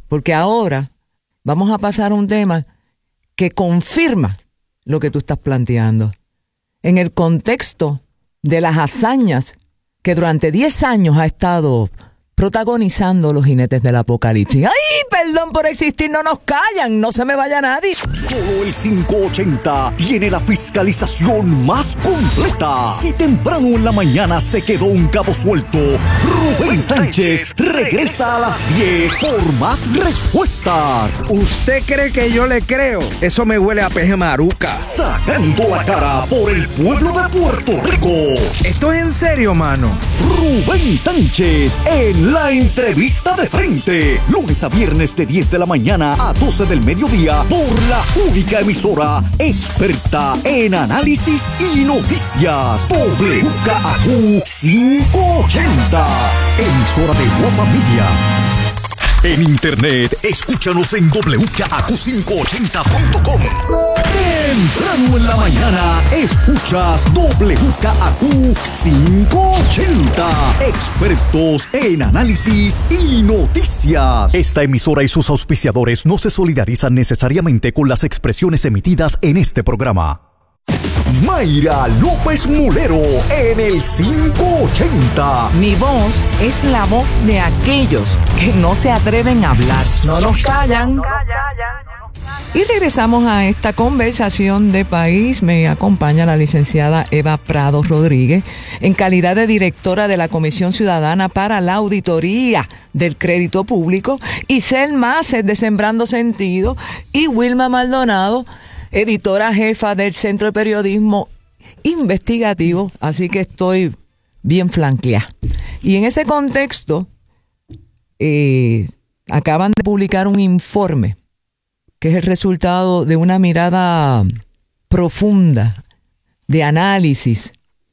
porque ahora vamos a pasar a un tema que confirma lo que tú estás planteando. En el contexto de las hazañas que durante 10 años ha estado protagonizando los jinetes del apocalipsis. ¡Ay, perdón por existir! No nos callan, no se me vaya nadie. Solo el 580 tiene la fiscalización más completa. Si temprano en la mañana se quedó un cabo suelto, Rubén Sánchez regresa a las 10 por más respuestas. ¿Usted cree que yo le creo? Eso me huele a peje maruca. Sacando la cara por el pueblo de Puerto Rico. ¿Esto es en serio, mano? Rubén Sánchez en La Entrevista de Frente. Lunes a viernes de 10 de la mañana a 12 del mediodía por la única emisora experta en análisis y noticias. WKAQ 580. Emisora de Guapa Media. En internet, escúchanos en WKAQ580.com. Temprano en la mañana, escuchas WKAQ 580. Expertos en análisis y noticias. Esta emisora y sus auspiciadores no se solidarizan necesariamente con las expresiones emitidas en este programa. Mayra López Mulero en el 580. Mi voz es la voz de aquellos que no se atreven a hablar. No nos callan. Y regresamos a esta conversación de país. Me acompaña la licenciada Eva Prado Rodríguez en calidad de directora de la Comisión Ciudadana para la Auditoría del Crédito Público, y Selma de Sembrando Sentido, y Wilma Maldonado, editora jefa del Centro de Periodismo Investigativo, así que estoy bien flanqueada. Y en ese contexto, acaban de publicar un informe que es el resultado de una mirada profunda, de análisis,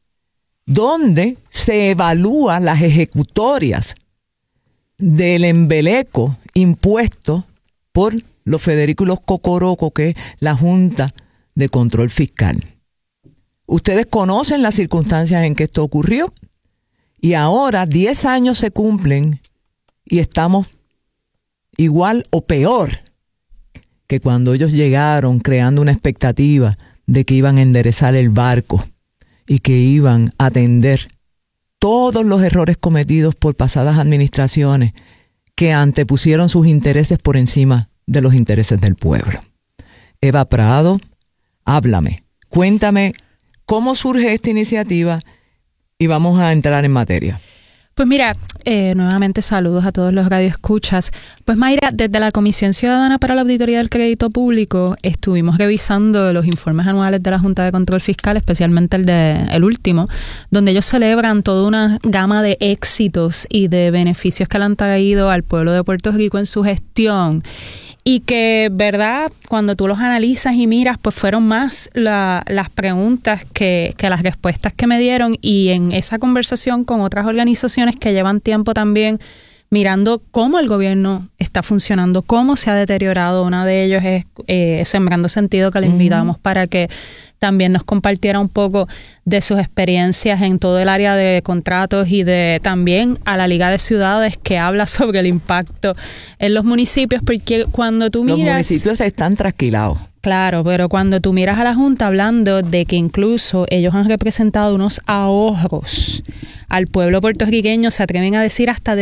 donde se evalúan las ejecutorias del embeleco impuesto por los Federículos Cocoroco, que es la Junta de Control Fiscal. Ustedes conocen las circunstancias en que esto ocurrió, y ahora 10 años se cumplen y estamos igual o peor que cuando ellos llegaron creando una expectativa de que iban a enderezar el barco y que iban a atender todos los errores cometidos por pasadas administraciones que antepusieron sus intereses por encima de los intereses del pueblo. Eva Prado, háblame, cuéntame cómo surge esta iniciativa y vamos a entrar en materia. Pues mira, nuevamente saludos a todos los radioescuchas. Pues Mayra, desde la Comisión Ciudadana para la Auditoría del Crédito Público estuvimos revisando los informes anuales de la Junta de Control Fiscal, especialmente el último, donde ellos celebran toda una gama de éxitos y de beneficios que le han traído al pueblo de Puerto Rico en su gestión. Y que, ¿verdad?, cuando tú los analizas y miras, pues fueron más las preguntas que las respuestas que me dieron. Y en esa conversación con otras organizaciones que llevan tiempo también mirando cómo el gobierno está funcionando, cómo se ha deteriorado. Una de ellos es Sembrando Sentido, que le invitamos para que también nos compartiera un poco de sus experiencias en todo el área de contratos, y de también a la Liga de Ciudades, que habla sobre el impacto en los municipios, porque cuando tú miras... Los municipios están trasquilados. Claro, pero cuando tú miras a la Junta hablando de que incluso ellos han representado unos ahorros al pueblo puertorriqueño, se atreven a decir hasta de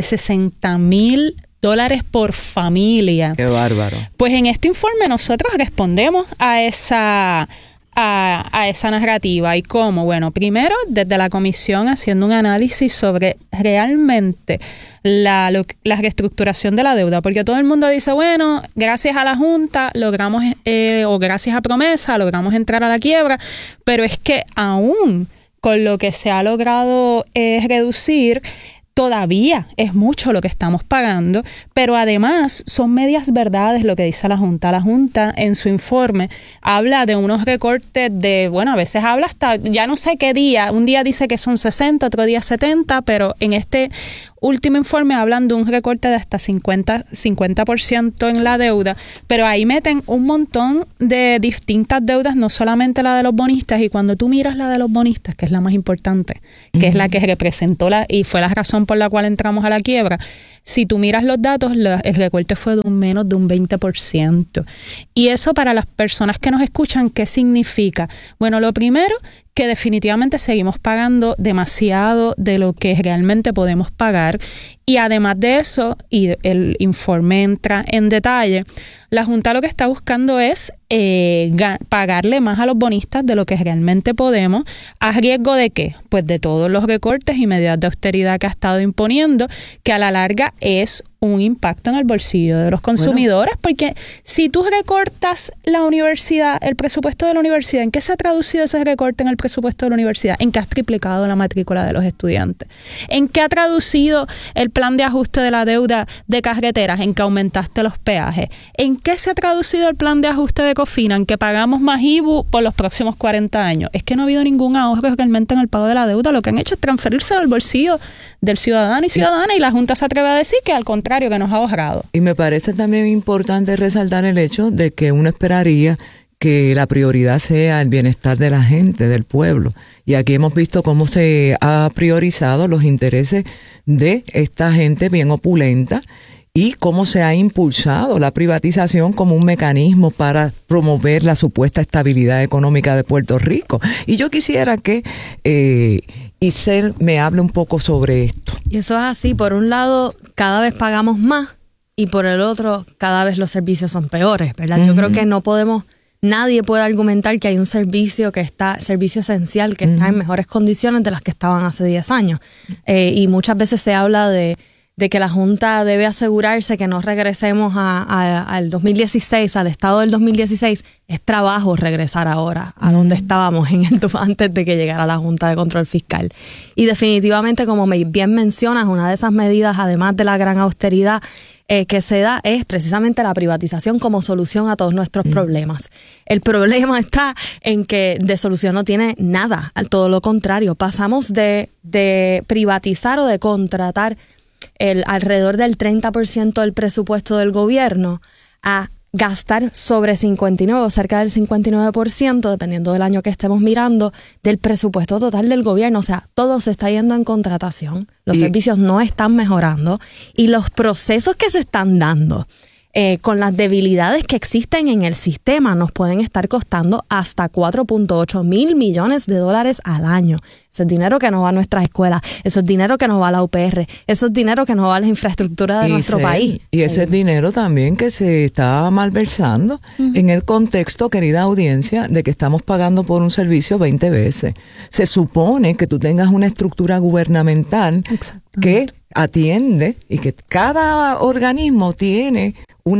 $60,000 por familia. ¡Qué bárbaro! Pues en este informe nosotros respondemos a esa narrativa. ¿Y cómo? Bueno, primero desde la comisión haciendo un análisis sobre realmente la reestructuración de la deuda, porque todo el mundo dice, bueno, gracias a la Junta logramos, o gracias a Promesa logramos entrar a la quiebra, pero es que aún con lo que se ha logrado reducir, todavía es mucho lo que estamos pagando, pero además son medias verdades lo que dice la Junta. La Junta en su informe habla de unos recortes de, bueno, a veces habla hasta, ya no sé qué día, un día dice que son 60, otro día 70, pero en este último informe hablan de un recorte de hasta 50% en la deuda, pero ahí meten un montón de distintas deudas, no solamente la de los bonistas, y cuando tú miras la de los bonistas, que es la más importante, que es la que representó y fue la razón por la cual entramos a la quiebra, si tú miras los datos, el recorte fue de menos de un 20%. Y eso para las personas que nos escuchan, ¿qué significa? Bueno, lo primero, que definitivamente seguimos pagando demasiado de lo que realmente podemos pagar. Y además de eso, y el informe entra en detalle, la Junta lo que está buscando es pagarle más a los bonistas de lo que realmente podemos. ¿A riesgo de qué? Pues de todos los recortes y medidas de austeridad que ha estado imponiendo, que a la larga es un impacto en el bolsillo de los consumidores, porque si tú recortas la universidad, el presupuesto de la universidad, ¿en qué se ha traducido ese recorte en el presupuesto de la universidad? En que has triplicado la matrícula de los estudiantes. ¿En qué ha traducido el plan de ajuste de la deuda de carreteras? En que aumentaste los peajes. ¿En qué se ha traducido el plan de ajuste de Cofina? En que pagamos más IBU por los próximos 40 años. Es que no ha habido ningún ahorro realmente en el pago de la deuda. Lo que han hecho es transferirse al bolsillo del ciudadano y ciudadana, y la Junta se atreve a decir que al contrario, que nos ha ahorrado. Y me parece también importante resaltar el hecho de que uno esperaría que la prioridad sea el bienestar de la gente, del pueblo. Y aquí hemos visto cómo se ha priorizado los intereses de esta gente bien opulenta y cómo se ha impulsado la privatización como un mecanismo para promover la supuesta estabilidad económica de Puerto Rico. Y yo quisiera que Isel me hable un poco sobre esto. Y eso es así. Por un lado, cada vez pagamos más, y por el otro, cada vez los servicios son peores, ¿verdad? Yo creo que nadie puede argumentar que hay un servicio esencial que está en mejores condiciones de las que estaban hace 10 años. Y muchas veces se habla de que la Junta debe asegurarse que no regresemos al 2016, al estado del 2016. Es trabajo regresar ahora a donde estábamos antes de que llegara la Junta de Control Fiscal. Y definitivamente, como bien mencionas, una de esas medidas, además de la gran austeridad que se da, es precisamente la privatización como solución a todos nuestros problemas. El problema está en que de solución no tiene nada, todo lo contrario. Pasamos de privatizar o de contratar alrededor del 30% del presupuesto del gobierno a gastar sobre 59 o cerca del 59%, dependiendo del año que estemos mirando, del presupuesto total del gobierno. O sea, todo se está yendo en contratación, los servicios no están mejorando, y los procesos que se están dando con las debilidades que existen en el sistema nos pueden estar costando hasta $4.8 mil millones al año. Ese es dinero que no va a nuestras escuelas, eso es dinero que no va a la UPR, eso es dinero que no va a la infraestructura de nuestro país. Y ese es dinero también que se está malversando en el contexto, querida audiencia, de que estamos pagando por un servicio 20 veces. Se supone que tú tengas una estructura gubernamental que atiende y que cada organismo tiene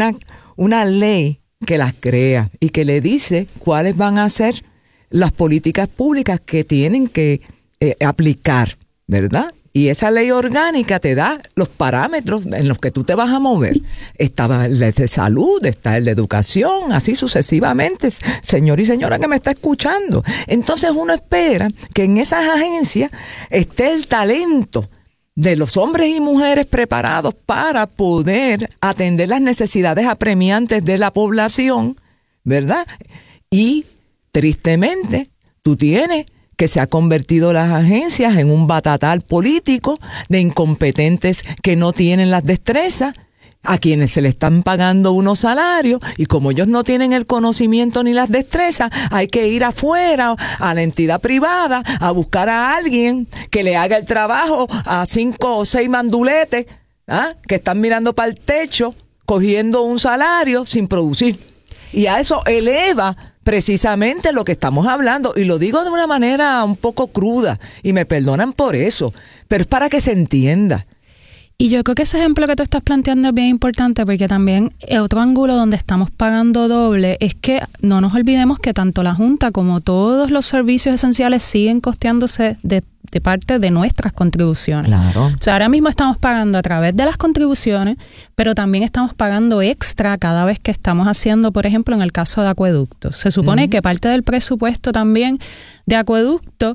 una ley que las crea y que le dice cuáles van a ser las políticas públicas que tienen que aplicar, ¿verdad? Y esa ley orgánica te da los parámetros en los que tú te vas a mover. Está el de salud, está el de educación, así sucesivamente, señor y señora que me está escuchando. Entonces uno espera que en esas agencias esté el talento de los hombres y mujeres preparados para poder atender las necesidades apremiantes de la población, ¿verdad? Y tristemente, tú tienes que se ha convertido las agencias en un batatal político de incompetentes que no tienen las destrezas, a quienes se le están pagando unos salarios, y como ellos no tienen el conocimiento ni las destrezas, hay que ir afuera a la entidad privada a buscar a alguien que le haga el trabajo a 5 o 6 manduletes que están mirando para el techo, cogiendo un salario sin producir. Y a eso eleva precisamente lo que estamos hablando, y lo digo de una manera un poco cruda, y me perdonan por eso, pero es para que se entienda. Y yo creo que ese ejemplo que tú estás planteando es bien importante, porque también otro ángulo donde estamos pagando doble es que no nos olvidemos que tanto la Junta como todos los servicios esenciales siguen costeándose de parte de nuestras contribuciones. Claro. O sea, ahora mismo estamos pagando a través de las contribuciones, pero también estamos pagando extra cada vez que estamos haciendo, por ejemplo, en el caso de acueductos. Se supone que parte del presupuesto también de acueducto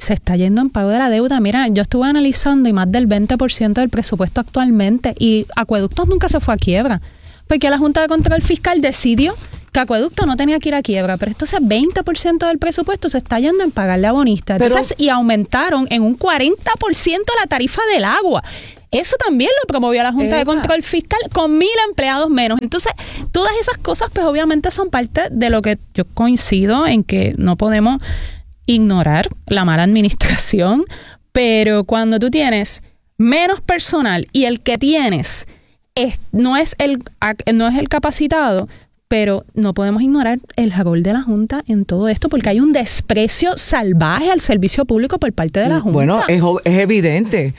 se está yendo en pago de la deuda. Mira, yo estuve analizando y más del 20% del presupuesto actualmente, y Acueductos nunca se fue a quiebra, porque la Junta de Control Fiscal decidió que Acueducto no tenía que ir a quiebra, pero entonces 20% del presupuesto se está yendo en pagarle a bonistas. Entonces, y aumentaron en un 40% la tarifa del agua. Eso también lo promovió la Junta de Control Fiscal con 1,000 empleados menos. Entonces, todas esas cosas, pues obviamente son parte de lo que yo coincido en que no podemos ignorar la mala administración, pero cuando tú tienes menos personal y el que tienes no es el capacitado, pero no podemos ignorar el rol de la Junta en todo esto, porque hay un desprecio salvaje al servicio público por parte de la Junta. Bueno, es evidente.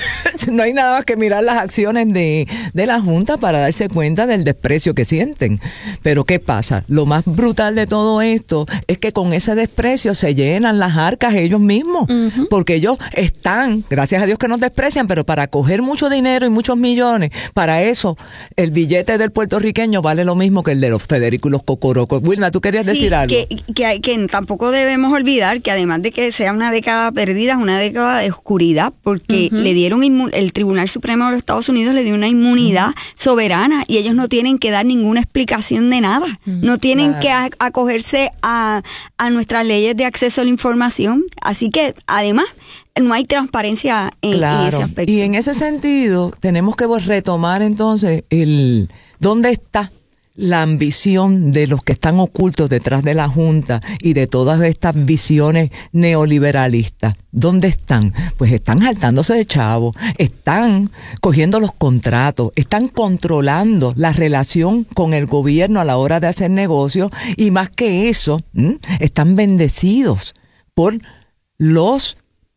No hay nada más que mirar las acciones de la Junta para darse cuenta del desprecio que sienten. Pero ¿qué pasa? Lo más brutal de todo esto es que con ese desprecio se llenan las arcas ellos mismos, porque ellos están, gracias a Dios que nos desprecian, pero para coger mucho dinero y muchos millones, para eso el billete del puertorriqueño vale lo mismo que el de los Federico y los Cocorocos. Wilma, ¿tú querías decir algo? Que tampoco debemos olvidar que además de que sea una década perdida, es una década de oscuridad, porque le dieron el Tribunal Supremo de los Estados Unidos le dio una inmunidad soberana y ellos no tienen que dar ninguna explicación de nada. No tienen que acogerse a nuestras leyes de acceso a la información. Así que, además, no hay transparencia en ese aspecto. Y en ese sentido, tenemos que retomar entonces ¿dónde está la ambición de los que están ocultos detrás de la Junta y de todas estas visiones neoliberalistas? ¿Dónde están? Pues están saltándose de chavo, están cogiendo los contratos, están controlando la relación con el gobierno a la hora de hacer negocios y más que eso, están bendecidos por los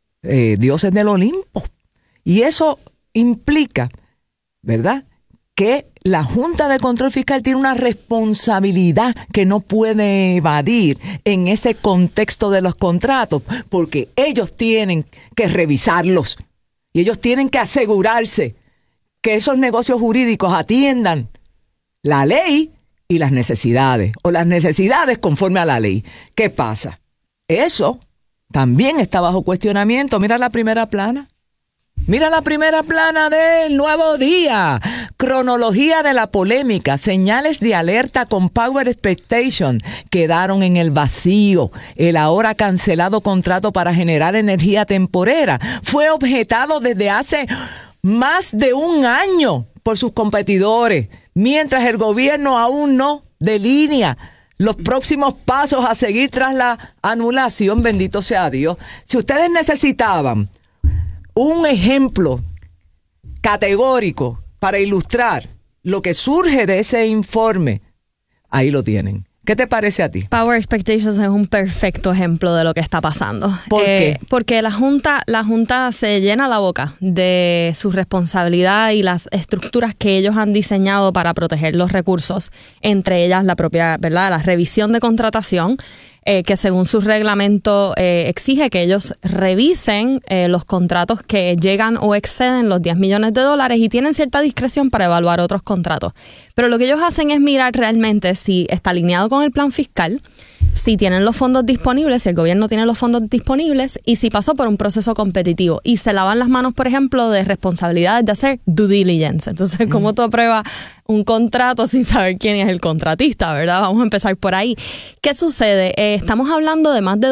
dioses del Olimpo. Y eso implica, ¿verdad?, que la Junta de Control Fiscal tiene una responsabilidad que no puede evadir en ese contexto de los contratos, porque ellos tienen que revisarlos y ellos tienen que asegurarse que esos negocios jurídicos atiendan la ley y las necesidades, o las necesidades conforme a la ley. ¿Qué pasa? Eso también está bajo cuestionamiento. Mira la primera plana. Mira la primera plana del Nuevo Día. Cronología de la polémica. Señales de alerta con Power Expectation quedaron en el vacío. El ahora cancelado contrato para generar energía temporera fue objetado desde hace más de un año por sus competidores, mientras el gobierno aún no delinea los próximos pasos a seguir tras la anulación. Bendito sea Dios. Si ustedes necesitaban un ejemplo categórico para ilustrar lo que surge de ese informe, ahí lo tienen. ¿Qué te parece a ti? Power Expectations es un perfecto ejemplo de lo que está pasando. ¿Por qué? Porque la Junta se llena la boca de su responsabilidad y las estructuras que ellos han diseñado para proteger los recursos, entre ellas la propia, ¿verdad?, la revisión de contratación, que según su reglamento exige que ellos revisen los contratos que llegan o exceden los $10 millones y tienen cierta discreción para evaluar otros contratos. Pero lo que ellos hacen es mirar realmente si está alineado con el plan fiscal, si tienen los fondos disponibles, si el gobierno tiene los fondos disponibles y si pasó por un proceso competitivo. Y se lavan las manos, por ejemplo, de responsabilidades de hacer due diligence. Entonces, ¿cómo tú apruebas un contrato sin saber quién es el contratista, verdad? Vamos a empezar por ahí. ¿Qué sucede? Estamos hablando de más de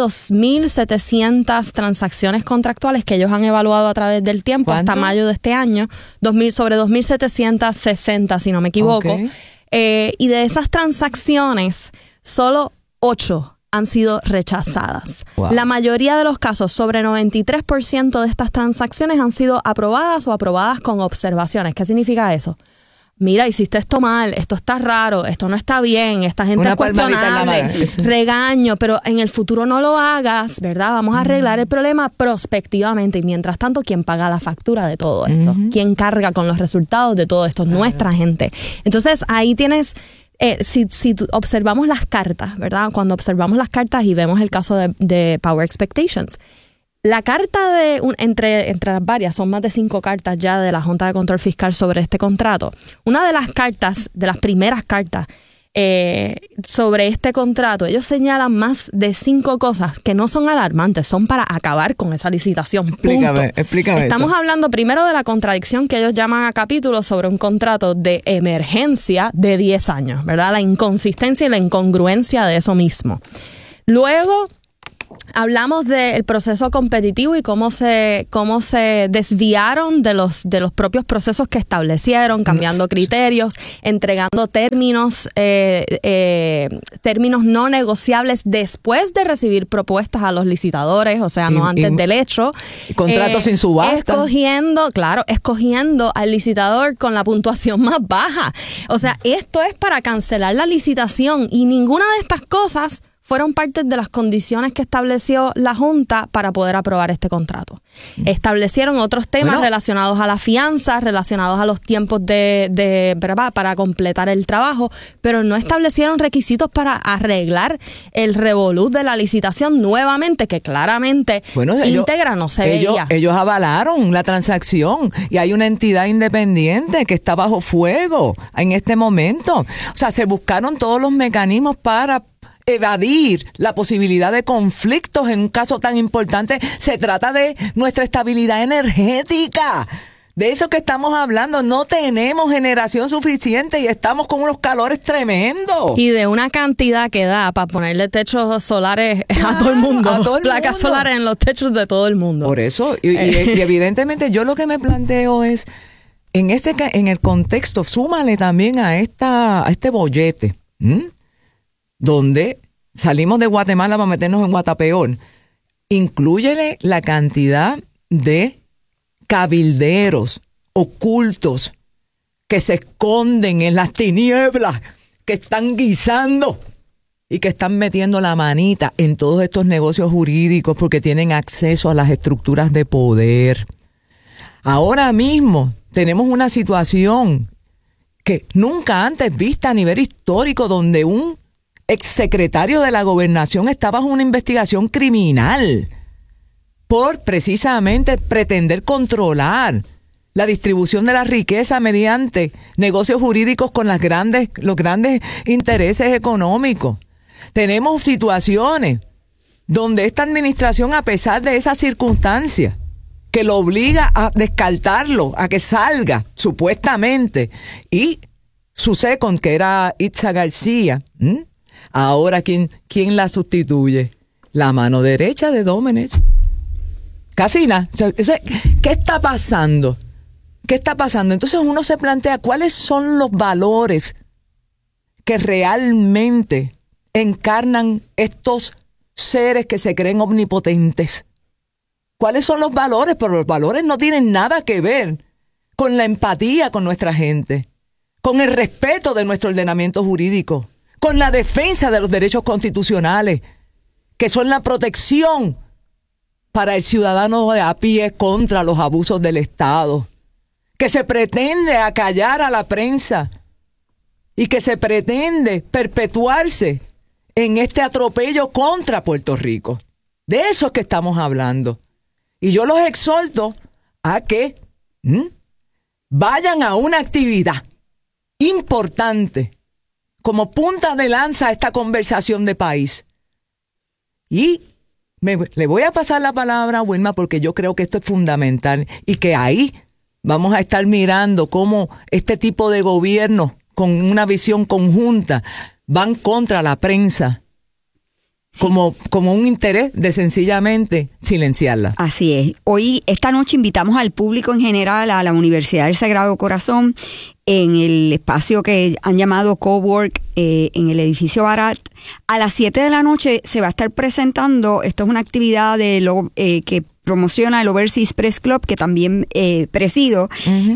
2.700 transacciones contractuales que ellos han evaluado a través del tiempo. ¿Cuánto? Hasta mayo de este año. Sobre 2.760, si no me equivoco. Okay. Y de esas transacciones, solo 8 han sido rechazadas. Wow. La mayoría de los casos, sobre 93% de estas transacciones han sido aprobadas o aprobadas con observaciones. ¿Qué significa eso? Mira, hiciste esto mal, esto está raro, esto no está bien, esta gente es cuestionable, regaño, pero en el futuro no lo hagas, ¿verdad? Vamos a arreglar el problema prospectivamente. Y mientras tanto, ¿quién paga la factura de todo esto? ¿Quién carga con los resultados de todo esto? Nuestra gente. Entonces, ahí tienes... si observamos las cartas, ¿verdad? Cuando observamos las cartas y vemos el caso de Power Expectations, la carta entre las varias, son más de 5 cartas ya de la Junta de Control Fiscal sobre este contrato. Una de las cartas, de las primeras cartas, sobre este contrato, ellos señalan más de 5 cosas que no son alarmantes, son para acabar con esa licitación. Explícame Estamos eso. hablando primero de la contradicción que ellos llaman a capítulo sobre un contrato de emergencia de 10 años, ¿verdad? La inconsistencia y la incongruencia de eso mismo. Luego hablamos del proceso competitivo y cómo se desviaron de los propios procesos que establecieron, cambiando criterios, entregando términos no negociables después de recibir propuestas a los licitadores, o sea, no antes del hecho. Contratos sin subasta. Escogiendo al licitador con la puntuación más baja. O sea, esto es para cancelar la licitación y ninguna de estas cosas fueron parte de las condiciones que estableció la Junta para poder aprobar este contrato. Establecieron otros temas relacionados a las fianzas, relacionados a los tiempos para completar el trabajo, pero no establecieron requisitos para arreglar el revolú de la licitación nuevamente, que claramente íntegra no se veía. Ellos avalaron la transacción y hay una entidad independiente que está bajo fuego en este momento. O sea, se buscaron todos los mecanismos para evadir la posibilidad de conflictos en un caso tan importante. Se trata de nuestra estabilidad energética. De eso que estamos hablando. No tenemos generación suficiente y estamos con unos calores tremendos. Y de una cantidad que da para ponerle techos solares a todo el mundo. Placas solares en los techos de todo el mundo. Por eso, y evidentemente yo lo que me planteo es, en el contexto, súmale también a este bollete, donde salimos de Guatemala para meternos en Guatapeor. Inclúyele la cantidad de cabilderos ocultos que se esconden en las tinieblas, que están guisando y que están metiendo la manita en todos estos negocios jurídicos porque tienen acceso a las estructuras de poder. Ahora mismo tenemos una situación que nunca antes vista a nivel histórico, donde un exsecretario de la Gobernación está bajo una investigación criminal por precisamente pretender controlar la distribución de la riqueza mediante negocios jurídicos con los grandes intereses económicos. Tenemos situaciones donde esta administración, a pesar de esas circunstancias que lo obliga a descartarlo, a que salga supuestamente, y su second, que era Itza García, ahora, ¿quién la sustituye? La mano derecha de Domenech. Casina. ¿Qué está pasando? ¿Qué está pasando? Entonces uno se plantea cuáles son los valores que realmente encarnan estos seres que se creen omnipotentes. ¿Cuáles son los valores? Pero los valores no tienen nada que ver con la empatía con nuestra gente, con el respeto de nuestro ordenamiento jurídico, con la defensa de los derechos constitucionales, que son la protección para el ciudadano de a pie contra los abusos del Estado, que se pretende acallar a la prensa y que se pretende perpetuarse en este atropello contra Puerto Rico. De eso es que estamos hablando. Y yo los exhorto a que vayan a una actividad importante como punta de lanza a esta conversación de país. Y le voy a pasar la palabra a Wilma, porque yo creo que esto es fundamental y que ahí vamos a estar mirando cómo este tipo de gobierno con una visión conjunta van contra la prensa. Sí. Como un interés de sencillamente silenciarla. Así es. Esta noche invitamos al público en general a la Universidad del Sagrado Corazón en el espacio que han llamado Cowork en el edificio Barat. A las 7 de la noche se va a estar presentando, esto es una actividad que promociona el Overseas Press Club, que también presido.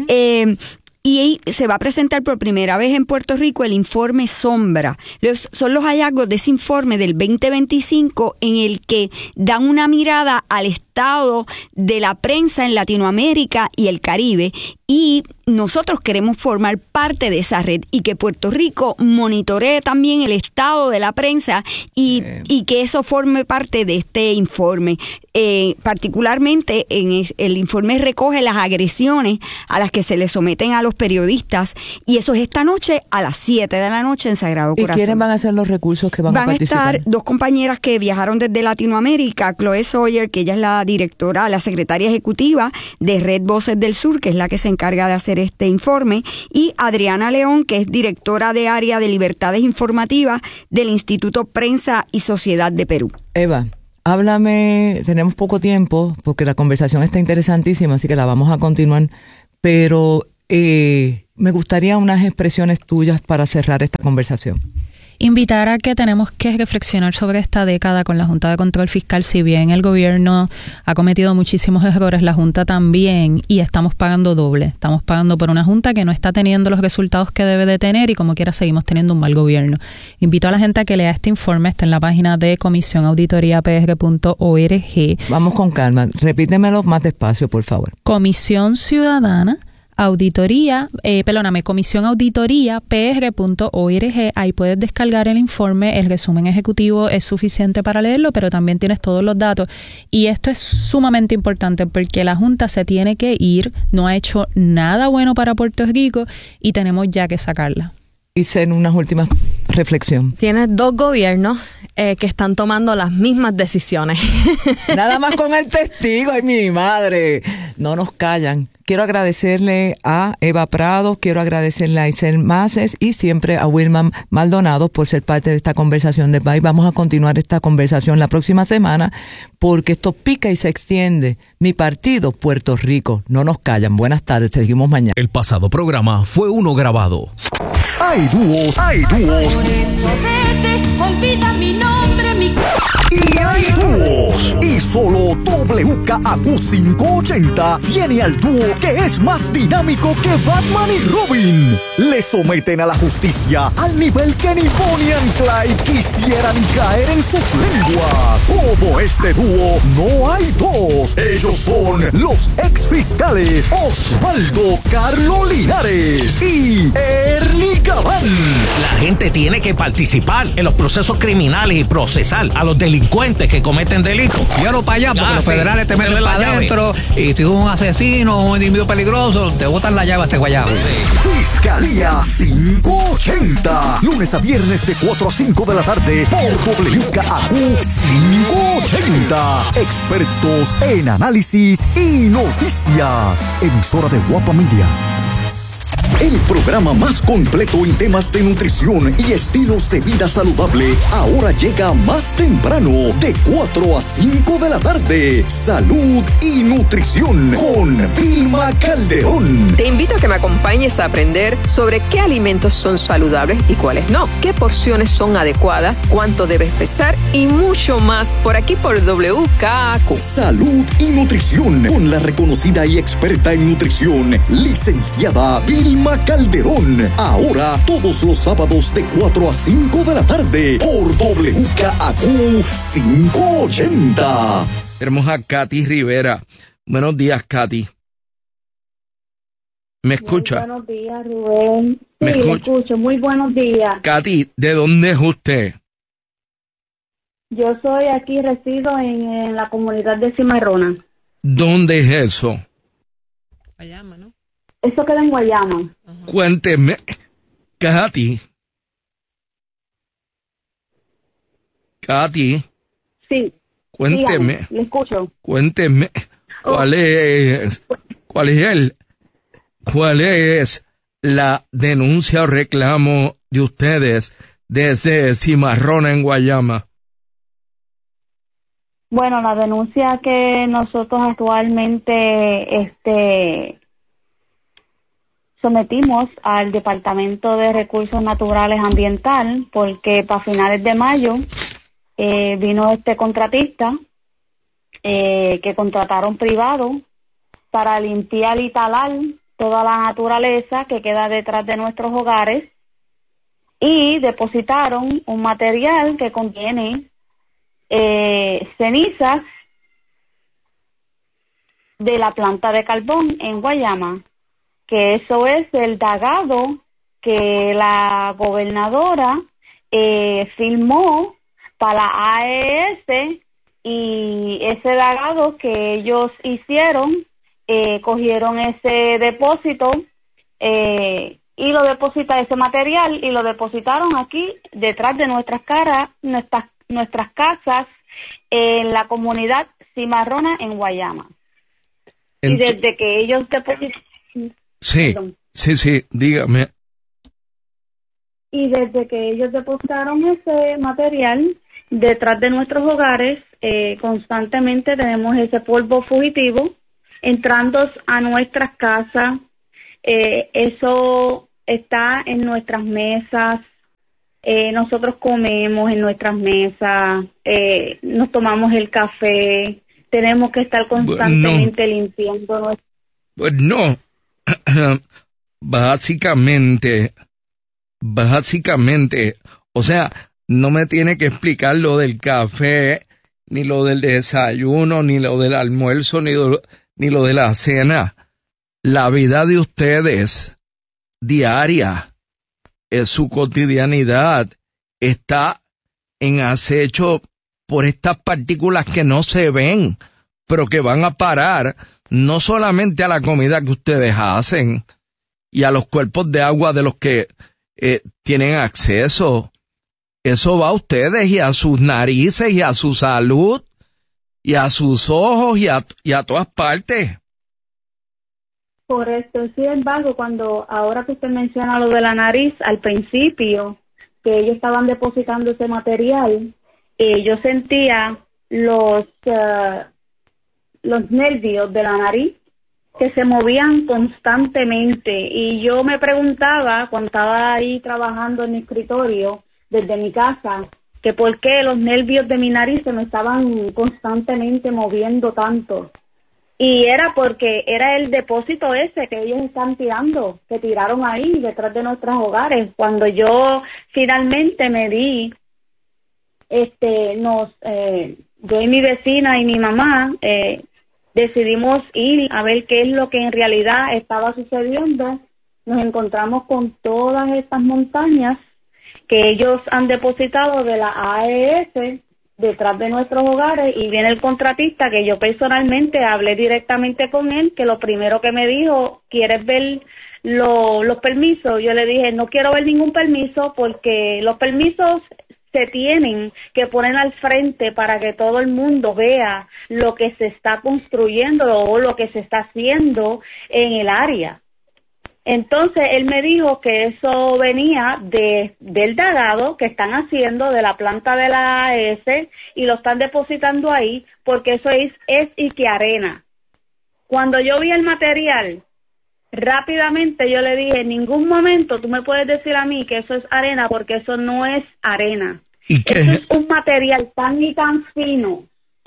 Y se va a presentar por primera vez en Puerto Rico el informe Sombra. Son los hallazgos de ese informe del 2025 en el que dan una mirada estado de la prensa en Latinoamérica y el Caribe, y nosotros queremos formar parte de esa red y que Puerto Rico monitoree también el estado de la prensa y que eso forme parte de este informe. Particularmente el informe recoge las agresiones a las que se le someten a los periodistas, y eso es esta noche a las 7 de la noche en Sagrado Corazón. ¿Y quiénes van a ser los recursos que van a participar? Van a estar dos compañeras que viajaron desde Latinoamérica, Chloe Sawyer, que ella es la directora, la secretaria ejecutiva de Red Voces del Sur, que es la que se encarga de hacer este informe, y Adriana León, que es directora de área de libertades informativas del Instituto Prensa y Sociedad de Perú. Eva, háblame, tenemos poco tiempo porque la conversación está interesantísima, así que la vamos a continuar, pero me gustaría unas expresiones tuyas para cerrar esta conversación. Invitar a que tenemos que reflexionar sobre esta década con la Junta de Control Fiscal. Si bien el gobierno ha cometido muchísimos errores, la Junta también, y estamos pagando doble. Estamos pagando por una Junta que no está teniendo los resultados que debe de tener y como quiera seguimos teniendo un mal gobierno. Invito a la gente a que lea este informe, está en la página de comisionauditoriapr.org. Vamos con calma, repítemelo más despacio, por favor. Comisión Ciudadana Comisión Auditoría PR.org. Ahí puedes descargar el informe, el resumen ejecutivo es suficiente para leerlo, pero también tienes todos los datos. Y esto es sumamente importante porque la Junta se tiene que ir, no ha hecho nada bueno para Puerto Rico y tenemos ya que sacarla. Hice en unas últimas reflexión. Tienes dos gobiernos que están tomando las mismas decisiones. Nada más con el testigo, ay mi madre, no nos callan. Quiero agradecerle a Eva Prado, quiero agradecerle a Isel Maces y siempre a Wilma Maldonado por ser parte de esta conversación de PAI. Vamos a continuar esta conversación la próxima semana porque esto pica y se extiende. Mi partido, Puerto Rico, no nos callan. Buenas tardes, seguimos mañana. El pasado programa fue uno grabado. Hay dúos. Por eso vete, olvida mi nombre, mi... Y hay dúos. Y solo WKAQ 580 tiene al dúo que es más dinámico que Batman y Robin. Le someten a la justicia al nivel que ni Bonnie and Clyde quisieran caer en sus lenguas. Como este dúo, no hay dos. Ellos son los ex fiscales Osvaldo Carlo Linares y Ernie Gabán. La gente tiene que participar en los procesos criminales y procesar a los delincuentes que cometen delitos. Llévalo para allá porque los federales te meten para adentro y si tú eres un asesino o un individuo peligroso, te botan la llave a este guayabo. Fiscalía 580. Lunes a viernes de 4 a 5 de la tarde por WKAQ 580. Expertos en análisis y noticias. Emisora de Guapa Media. El programa más completo en temas de nutrición y estilos de vida saludable ahora llega más temprano, de 4 a 5 de la tarde. Salud y nutrición con Vilma Calderón. Te invito a que me acompañes a aprender sobre qué alimentos son saludables y cuáles no, qué porciones son adecuadas, cuánto debes pesar y mucho más por aquí por WKAQ. Salud y nutrición con la reconocida y experta en nutrición, licenciada Vilma Calderón. Ahora todos los sábados de 4 a 5 de la tarde por WKAQ 580. Tenemos a Katy Rivera. Buenos días, Katy. ¿Me escucha? Muy buenos días, Rubén. Sí, ¿Me escucha? Escucho. Muy buenos días. Katy, ¿de dónde es usted? Yo soy aquí, resido en la comunidad de Cimarrona. ¿Dónde es eso? Guayama, ¿no? Eso queda en Guayama. Cuénteme, Katy. Katy. Sí. Cuénteme. Dígame, le escucho. Cuénteme, ¿cuál es la denuncia o reclamo de ustedes desde Cimarrona en Guayama? Bueno, la denuncia que nosotros actualmente sometimos al Departamento de Recursos Naturales Ambiental, porque para finales de mayo vino este contratista que contrataron privado para limpiar y talar toda la naturaleza que queda detrás de nuestros hogares, y depositaron un material que contiene cenizas de la planta de carbón en Guayama, que eso es el dragado que la gobernadora firmó para la AES, y ese dragado que ellos hicieron, cogieron ese depósito y lo depositaron, ese material, y lo depositaron aquí detrás de nuestras casas en la comunidad Cimarrona en Guayama. Y desde que ellos depositaron... Sí, dígame. Y desde que ellos depositaron ese material detrás de nuestros hogares, constantemente tenemos ese polvo fugitivo entrando a nuestras casas. Eso está en nuestras mesas. Nosotros comemos en nuestras mesas, nos tomamos el café, tenemos que estar constantemente limpiando nuestro... Pues no, básicamente, o sea, no me tiene que explicar lo del café, ni lo del desayuno, ni lo del almuerzo, ni lo de la cena. La vida de ustedes, diaria, es su cotidianidad, está en acecho por estas partículas que no se ven, pero que van a parar no solamente a la comida que ustedes hacen y a los cuerpos de agua de los que tienen acceso. Eso va a ustedes y a sus narices y a su salud y a sus ojos y a todas partes. Por esto, sin embargo, ahora que usted menciona lo de la nariz, al principio, que ellos estaban depositando ese material, yo sentía los nervios de la nariz que se movían constantemente, y yo me preguntaba, cuando estaba ahí trabajando en mi escritorio, desde mi casa, que por qué los nervios de mi nariz se me estaban constantemente moviendo tanto. Y era porque era el depósito ese que ellos están tirando, que tiraron ahí detrás de nuestros hogares. Cuando yo finalmente me di, yo y mi vecina y mi mamá decidimos ir a ver qué es lo que en realidad estaba sucediendo. Nos encontramos con todas estas montañas que ellos han depositado de la AES detrás de nuestros hogares, y viene el contratista, que yo personalmente hablé directamente con él, que lo primero que me dijo, ¿quieres ver los permisos? Yo le dije, no quiero ver ningún permiso, porque los permisos se tienen que poner al frente para que todo el mundo vea lo que se está construyendo o lo que se está haciendo en el área. Entonces él me dijo que eso venía del dragado que están haciendo de la planta de la AES, y lo están depositando ahí porque eso es y que arena. Cuando yo vi el material, rápidamente yo le dije, en ningún momento tú me puedes decir a mí que eso es arena, porque eso no es arena. Eso es un material tan y tan fino,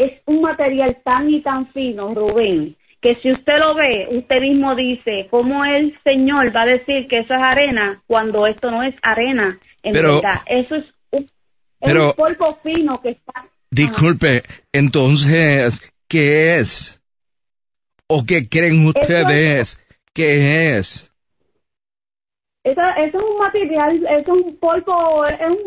Rubén, que si usted lo ve, usted mismo dice, ¿cómo el Señor va a decir que eso es arena cuando esto no es arena? Verdad, eso es un polvo fino que está... Disculpe, entonces, ¿qué es? ¿O qué creen ustedes que es? Eso es un material, es un polvo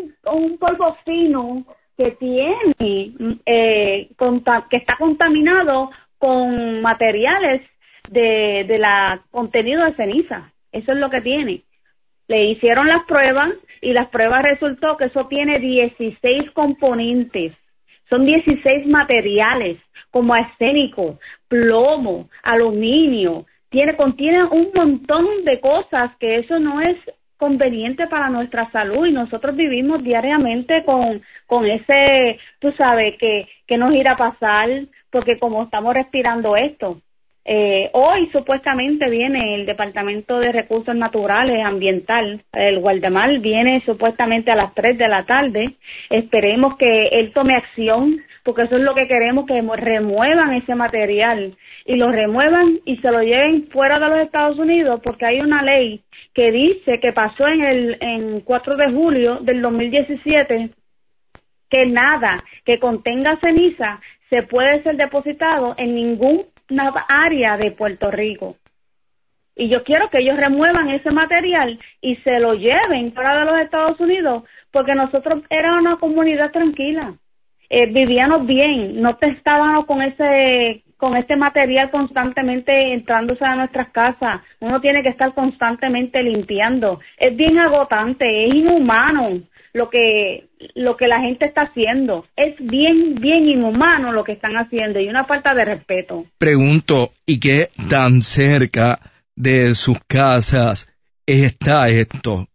fino que tiene, que está contaminado con materiales de la contenido de ceniza. Eso es lo que tiene. Le hicieron las pruebas y las pruebas resultó que eso tiene 16 componentes. Son 16 materiales como arsénico, plomo, aluminio. Contiene un montón de cosas que eso no es conveniente para nuestra salud, y nosotros vivimos diariamente con ese, tú sabes, que nos irá a pasar, porque como estamos respirando esto. Hoy supuestamente viene el Departamento de Recursos Naturales Ambiental, el Guardemar viene supuestamente a las 3 de la tarde. Esperemos que él tome acción, porque eso es lo que queremos, que remuevan ese material y lo remuevan y se lo lleven fuera de los Estados Unidos, porque hay una ley que dice que pasó en 4 de julio del 2017, que nada que contenga ceniza se puede ser depositado en ningún área de Puerto Rico. Y yo quiero que ellos remuevan ese material y se lo lleven fuera de los Estados Unidos, porque nosotros éramos una comunidad tranquila, vivíamos bien, no estábamos con este material constantemente entrándose a nuestras casas. Uno tiene que estar constantemente limpiando. Es bien agotante, es inhumano lo que la gente está haciendo. Es bien inhumano lo que están haciendo y una falta de respeto. Pregunto, ¿y qué tan cerca de sus casas está esto?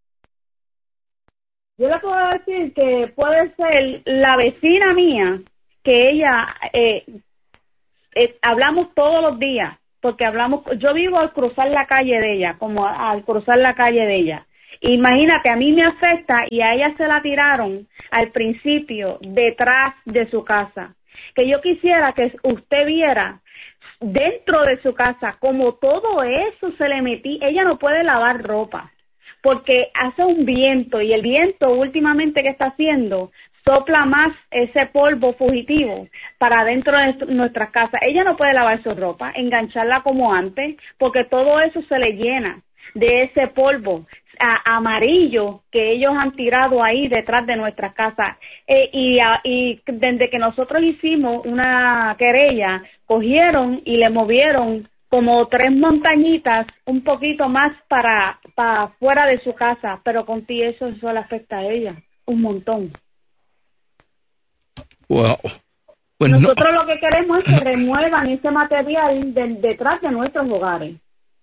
Yo le puedo decir que puede ser la vecina mía, que ella, hablamos todos los días, porque yo vivo al cruzar la calle de ella, Imagínate, a mí me afecta y a ella se la tiraron al principio detrás de su casa. Que yo quisiera que usted viera dentro de su casa como todo eso se le metí. Ella no puede lavar ropa porque hace un viento y el viento últimamente que está haciendo sopla más ese polvo fugitivo para dentro de nuestras casas. Ella no puede lavar su ropa, engancharla como antes, porque todo eso se le llena de ese polvo amarillo que ellos han tirado ahí detrás de nuestras casas. Y desde que nosotros hicimos una querella, cogieron y le movieron como 3 montañitas, un poquito más para fuera de su casa, pero con ti eso le afecta a ella un montón. Wow. Pues nosotros lo que queremos es que remuevan ese material detrás de nuestros hogares.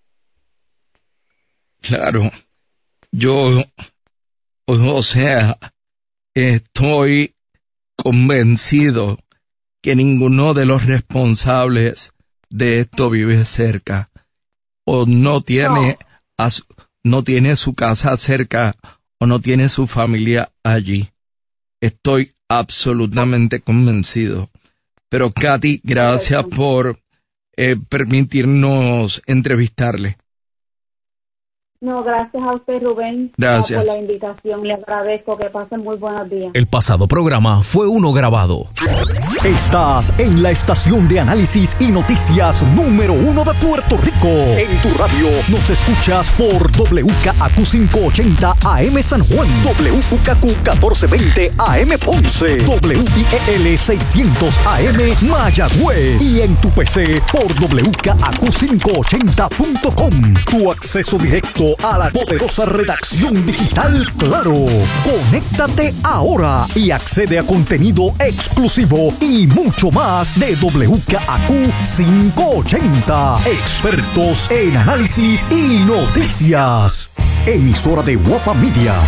Claro, yo, o sea, estoy convencido que ninguno de los responsables de esto vive cerca o no tiene su casa cerca o no tiene su familia allí. Estoy absolutamente convencido. Pero Katy, gracias por permitirnos entrevistarle. No, gracias a usted, Rubén. Gracias. Por la invitación. Le agradezco. Que pasen muy buenos días. El pasado programa fue uno grabado. Estás en la estación de análisis y noticias número 1 de Puerto Rico. En tu radio nos escuchas por WKAQ 580 AM San Juan, WKQ 1420 AM Ponce, WIEL 600 AM Mayagüez y en tu PC por WKAQ580.com. Tu acceso directo a la poderosa redacción digital Claro. Conéctate ahora y accede a contenido exclusivo y mucho más de WKAQ 580. Expertos en análisis y noticias. Emisora de Guapa Media.